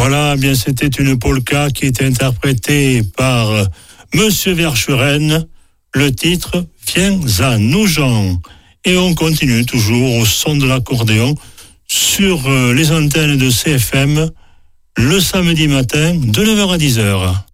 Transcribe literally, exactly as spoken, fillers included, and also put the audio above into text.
Voilà, bien c'était une polka qui était interprétée par Monsieur Verschuren. Le titre Viens à nous Jean. Et on continue toujours au son de l'accordéon sur les antennes de C F M le samedi matin de neuf heures à dix heures.